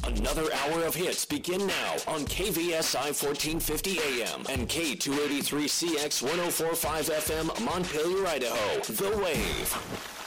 Another hour of hits begin now on KVSI 1450 AM and K283CX 1045 FM, Montpelier, Idaho. The Wave.